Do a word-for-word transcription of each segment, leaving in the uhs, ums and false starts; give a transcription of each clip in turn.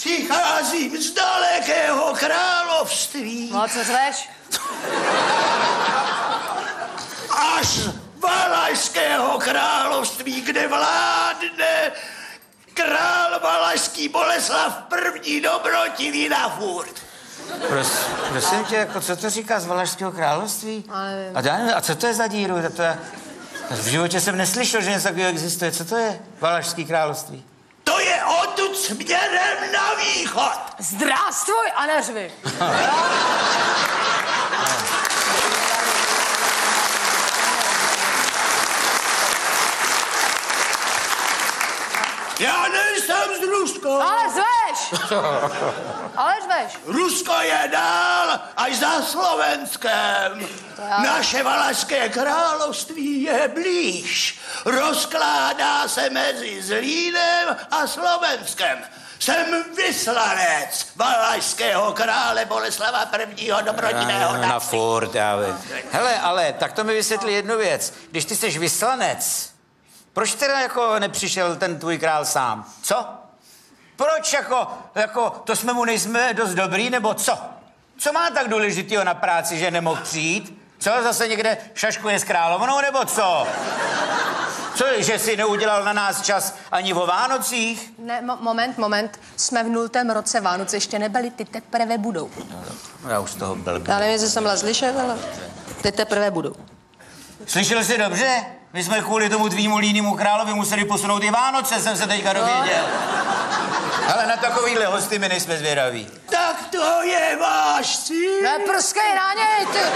Přicházím z dalekého království. No, co řveš? Až z Valašského království, kde vládne král valašský Boleslav první dobrotivý na furt. Pros, prosím tě, jako co to říká z Valašského království? Ale... A, já nevím, a co to je za díru? To, to je, v životě jsem neslyšel, že něco takového existuje. Co to je Valašský království? To je odtud směrem na východ. Zdrástvuj a neřvi. Já nejsem z Ruska. Ale řveš. Ale řveš. Rusko je dál až za Slovenskem. Naše Valašské království je blíž. Rozkládá se mezi Zlínem a Slovenskem. Jsem vyslanec valašského krále Boleslava prvního dobrotivého. Na, na furt, já vím. Hele, ale tak to mi vysvětlí jednu věc. Když ty jsi vyslanec, proč teda jako nepřišel ten tvůj král sám? Co? Proč jako, jako to jsme mu nejsme dost dobrý, nebo co? Co má tak důležitýho na práci, že nemohl přijít? Co, zase někde šaškuje s královnou, nebo co? Co, že si neudělal na nás čas ani o Vánocích? Ne, mo- moment, moment. Jsme v nultém roce, Vánoce ještě nebyly, ty teprve budou. No, já už z toho blbý. Já nevím, jestli jsem byla slyšet, ale ty teprve budou. Slyšel jsi dobře? My jsme kvůli tomu tvýmu línému královi museli posunout i Vánoce, jsem se teďka dověděl. Ale na takovýhle hosty my nejsme zvědaví. Tak to je váš cíl. Neprskej na něj, ty!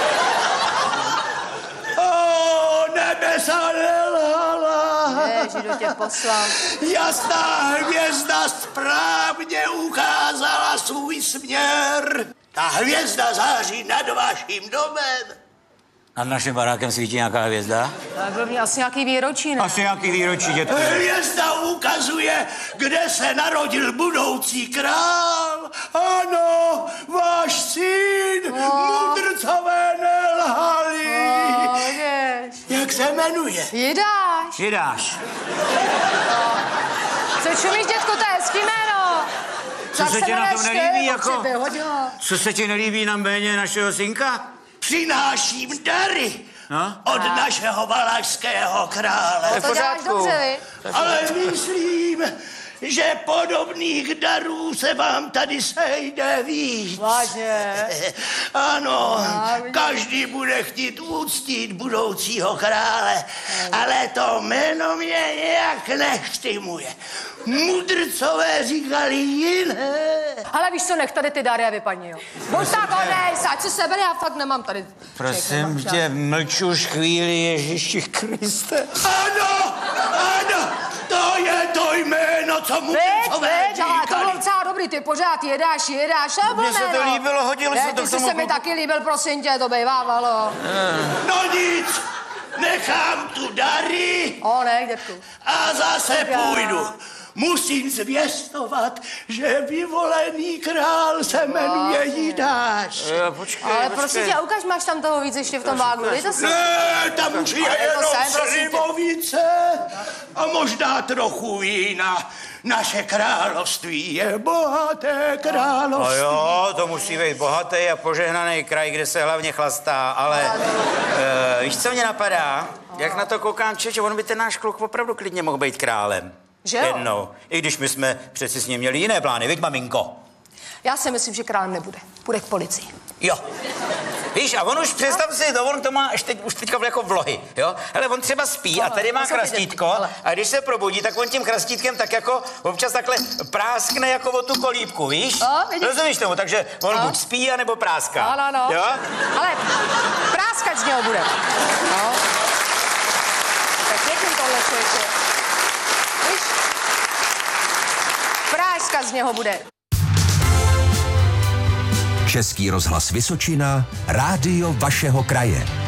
O, nebesa nelhala. Ježi, kdo tě poslal. Jasná hvězda správně ukázala svůj směr. Ta hvězda září nad vaším domem. Nad naším barákem svítí nějaká hvězda? Tak byl mě asi nějaký výročí, ne? Asi nějaký výročí, dětku. Hvězda ukazuje, kde se narodil budoucí král. Ano, váš syn, No. mudrcové nelhali. No, vidíš. Jak se jmenuje? Jidáš. Jidáš. Co čumíš, dětku, to je hezký jméno. Co Tak se ti na jmenuješ tom ty, nelíbí, to jako? si vyhodilo. Co se ti nelíbí na jméně našeho synka? Přináším dary No? od našeho valašského krále. v To děláš pořádku. dobře, vy? Ale myslím, že podobných darů se vám tady sejde víc. Vážně. Ano, každý bude chtít uctít budoucího krále, ale to jméno mě nějak neštimuje. Mudrcové říkali jiné. Ale víš co, nech tady ty dary a vypadni, jo. Buď tak onej, ať si sebe, já fakt nemám tady. Prosím tě, mlč už chvíli, Ježíši Kriste. Ano, ano, to je to jméno, co Veď, mudrcové veď, ale to bylo říkali. docela dobrý, ty pořád jedáš, jedáš, a Mně se to líbilo, hodilo se to Ty k jsi tomu se mi kluku. taky líbil, prosím tě, to bejvávalo. No nic, nechám tu dary O, ne, dětku. a zase Já. půjdu. Musím zvěstovat, že vyvolený král se jmenuje Jidáš. Jo, počkej, Ale prosím tě, ukaž, máš tam toho víc ještě v tom váglu, dej to si. Ne, tam už je Ale to jenom sem, prosím tě. slivovice a možná trochu vína. Naše království je bohaté No království. jo, to musí být bohatý a požehnaný kraj, kde se hlavně chlastá, ale uh, víš, co mě napadá? Jak na to koukám, že on by ten náš kluk opravdu klidně mohl být králem. Že jo? Jednou. I když my jsme přeci s ním měli jiné plány, viď, maminko? Já si myslím, že králem nebude. Půjde k policii. Jo. Víš, a on už, představ si, to on to má už, teď, už teďka jako vlohy, jo? Hele, on třeba spí a tady má poslouchej, chrastítko ale- a když se probudí, tak on tím chrastítkem tak jako občas takhle práskne jako o tu kolíbku, víš? A, vidíš? Rozumíš tomu? Takže on A? buď spí, anebo práská. Ano, ano. Jo? Ale práskat z něho bude. No. Tak pěkný tohle člověče. Víš? Práskat z něho bude. Český rozhlas Vysočina, rádio vašeho kraje.